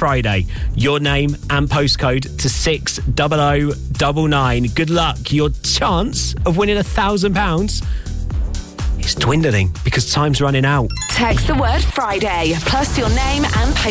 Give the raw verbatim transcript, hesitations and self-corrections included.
Friday. Your name and postcode to six double oh double nine. Good luck. Your chance of winning a thousand pounds is dwindling because time's running out. Text the word Friday plus your name and postcode